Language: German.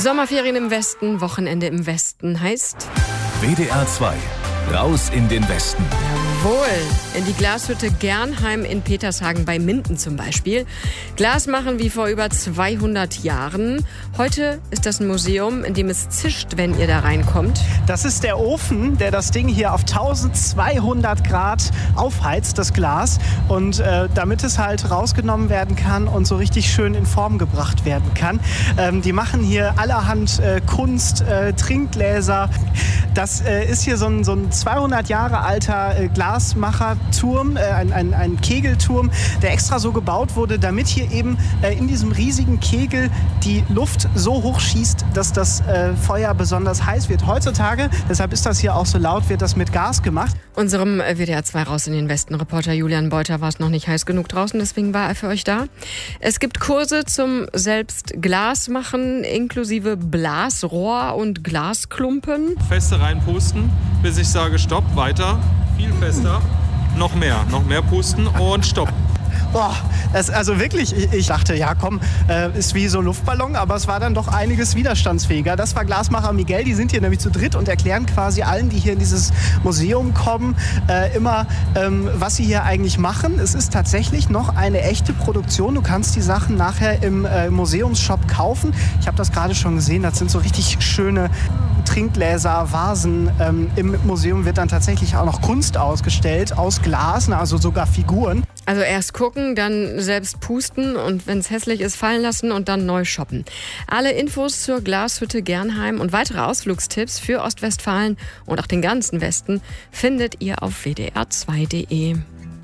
Sommerferien im Westen, Wochenende im Westen heißt WDR 2, raus in den Westen. Jawohl, in die Glashütte Gernheim in Petershagen bei Minden zum Beispiel. Glas machen wie vor über 200 Jahren. Heute ist das ein Museum, in dem es zischt, wenn ihr da reinkommt. Das ist der Ofen, der das Ding hier auf 1200 Grad aufheizt, das Glas. Und damit es halt rausgenommen werden kann und so richtig schön in Form gebracht werden kann. Die machen hier allerhand Kunst, Trinkgläser. Das ist hier so ein 200 Jahre alter Glasmacherturm, ein Kegelturm, der extra so gebaut wurde, damit hier eben in diesem riesigen Kegel die Luft so hoch schießt, dass das Feuer besonders heiß wird. Heutzutage, deshalb ist das hier auch so laut, wird das mit Gas gemacht. Unserem WDR 2 raus in den Westen Reporter Julian Beuter war es noch nicht heiß genug draußen, deswegen war er für euch da. Es gibt Kurse zum selbst Glas machen, inklusive Blasrohr und Glasklumpen. Feste reinpusten, bis ich sage Stopp, weiter, viel fester, noch mehr pusten und Stopp. Boah, also wirklich, ich dachte, ja komm, ist wie so ein Luftballon, aber es war dann doch einiges widerstandsfähiger. Das war Glasmacher Miguel, die sind hier nämlich zu dritt und erklären quasi allen, die hier in dieses Museum kommen, immer, was sie hier eigentlich machen. Es ist tatsächlich noch eine echte Produktion. Du kannst die Sachen nachher im Museumsshop kaufen. Ich habe das gerade schon gesehen, das sind so richtig schöne Trinkgläser, Vasen. Im Museum wird dann tatsächlich auch noch Kunst ausgestellt aus Glas, also sogar Figuren. Also erst gucken, dann selbst pusten und wenn es hässlich ist, fallen lassen und dann neu shoppen. Alle Infos zur Glashütte Gernheim und weitere Ausflugstipps für Ostwestfalen und auch den ganzen Westen findet ihr auf wdr2.de.